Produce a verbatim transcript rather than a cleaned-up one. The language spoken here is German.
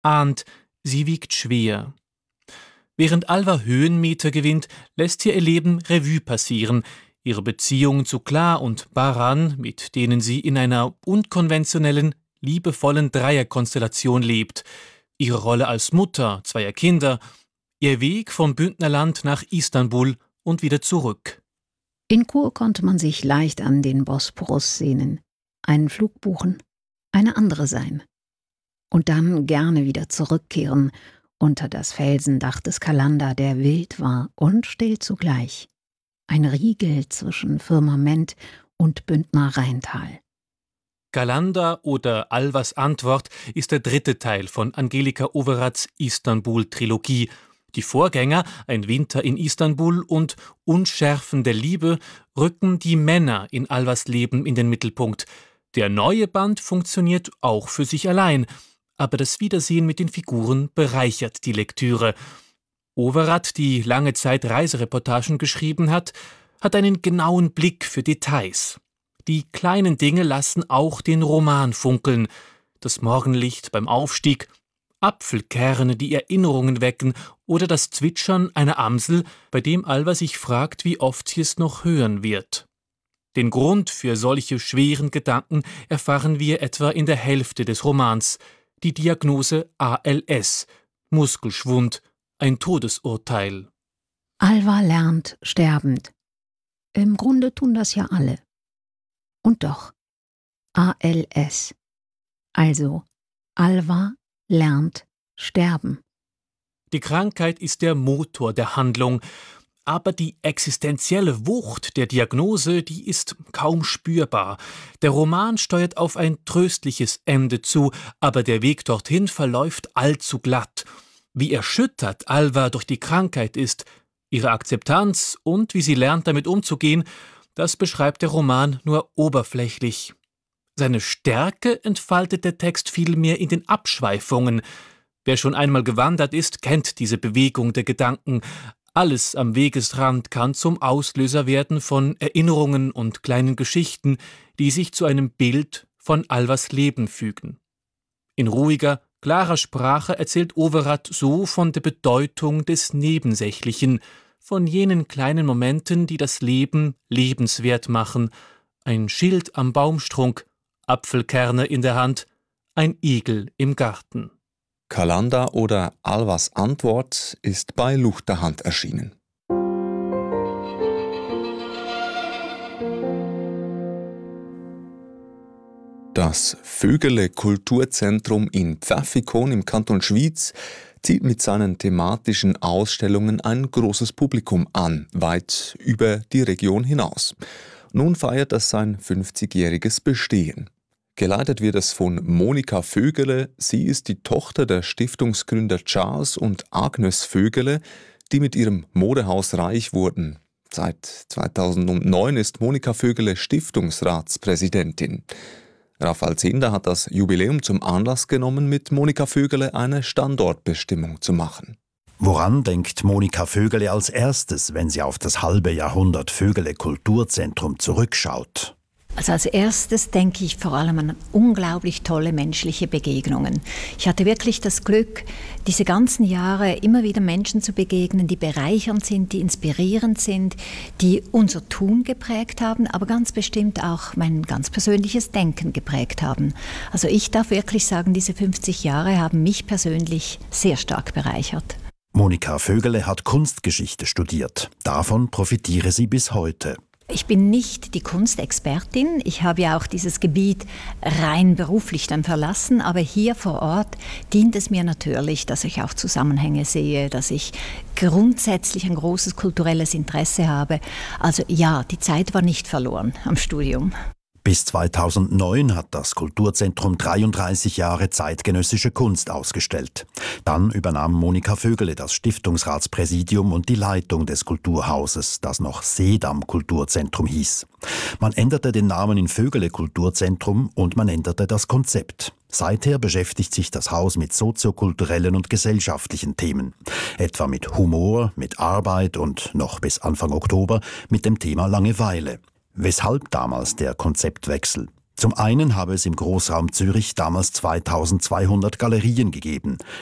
ahnt, sie wiegt schwer. Während Alva Höhenmeter gewinnt, lässt sie ihr Leben Revue passieren, ihre Beziehungen zu Klar und Baran, mit denen sie in einer unkonventionellen, liebevollen Dreierkonstellation lebt, ihre Rolle als Mutter zweier Kinder, ihr Weg vom Bündnerland nach Istanbul und wieder zurück. In Chur konnte man sich leicht an den Bosporus sehnen, einen Flug buchen, eine andere sein. Und dann gerne wieder zurückkehren unter das Felsendach des Kalander, der wild war und still zugleich. Ein Riegel zwischen Firmament und Bündner Rheintal. Kalander oder Alvas Antwort ist der dritte Teil von Angelika Owerats Istanbul-Trilogie. Die Vorgänger, Ein Winter in Istanbul und Unschärfen der Liebe, rücken die Männer in Alvas Leben in den Mittelpunkt. Der neue Band funktioniert auch für sich allein, aber das Wiedersehen mit den Figuren bereichert die Lektüre. Owerat, die lange Zeit Reisereportagen geschrieben hat, hat einen genauen Blick für Details. Die kleinen Dinge lassen auch den Roman funkeln. Das Morgenlicht beim Aufstieg, Apfelkerne, die Erinnerungen wecken oder das Zwitschern einer Amsel, bei dem Alva sich fragt, wie oft sie es noch hören wird. Den Grund für solche schweren Gedanken erfahren wir etwa in der Hälfte des Romans. Die Diagnose A L S, Muskelschwund, ein Todesurteil. Alva lernt sterbend. Im Grunde tun das ja alle. Und doch, A L S. Also, Alva lernt sterben. Die Krankheit ist der Motor der Handlung, aber die existenzielle Wucht der Diagnose, die ist kaum spürbar. Der Roman steuert auf ein tröstliches Ende zu, aber der Weg dorthin verläuft allzu glatt. Wie erschüttert Alva durch die Krankheit ist, ihre Akzeptanz und wie sie lernt, damit umzugehen, das beschreibt der Roman nur oberflächlich. Seine Stärke entfaltet der Text vielmehr in den Abschweifungen. Wer schon einmal gewandert ist, kennt diese Bewegung der Gedanken. Alles am Wegesrand kann zum Auslöser werden von Erinnerungen und kleinen Geschichten, die sich zu einem Bild von Alvas Leben fügen. In ruhiger, klarer Sprache erzählt Owerat so von der Bedeutung des Nebensächlichen, von jenen kleinen Momenten, die das Leben lebenswert machen. Ein Schild am Baumstrunk, Apfelkerne in der Hand, ein Igel im Garten. Kalander oder Alvas Antwort ist bei Luchterhand erschienen. Das Vögele Kulturzentrum in Pfäffikon im Kanton Schwyz zieht mit seinen thematischen Ausstellungen ein großes Publikum an, weit über die Region hinaus. Nun feiert es sein fünfzigjähriges Bestehen. Geleitet wird es von Monika Vögele. Sie ist die Tochter der Stiftungsgründer Charles und Agnes Vögele, die mit ihrem Modehaus reich wurden. Seit zweitausendneun ist Monika Vögele Stiftungsratspräsidentin. Raphael Zehnder hat das Jubiläum zum Anlass genommen, mit Monika Vögele eine Standortbestimmung zu machen. Woran denkt Monika Vögele als erstes, wenn sie auf das halbe Jahrhundert Vögele Kulturzentrum zurückschaut? Also als erstes denke ich vor allem an unglaublich tolle menschliche Begegnungen. Ich hatte wirklich das Glück, diese ganzen Jahre immer wieder Menschen zu begegnen, die bereichernd sind, die inspirierend sind, die unser Tun geprägt haben, aber ganz bestimmt auch mein ganz persönliches Denken geprägt haben. Also ich darf wirklich sagen, diese fünfzig Jahre haben mich persönlich sehr stark bereichert. Monika Vögele hat Kunstgeschichte studiert. Davon profitiere sie bis heute. Ich bin nicht die Kunstexpertin. Ich habe ja auch dieses Gebiet rein beruflich dann verlassen. Aber hier vor Ort dient es mir natürlich, dass ich auch Zusammenhänge sehe, dass ich grundsätzlich ein großes kulturelles Interesse habe. Also ja, die Zeit war nicht verloren am Studium. Bis zweitausendneun hat das Kulturzentrum dreiunddreißig Jahre zeitgenössische Kunst ausgestellt. Dann übernahm Monika Vögele das Stiftungsratspräsidium und die Leitung des Kulturhauses, das noch Sedam Kulturzentrum hieß. Man änderte den Namen in Vögele Kulturzentrum und man änderte das Konzept. Seither beschäftigt sich das Haus mit soziokulturellen und gesellschaftlichen Themen. Etwa mit Humor, mit Arbeit und noch bis Anfang Oktober mit dem Thema Langeweile. Weshalb damals der Konzeptwechsel? Zum einen habe es im Großraum Zürich damals zweitausendzweihundert Galerien gegeben.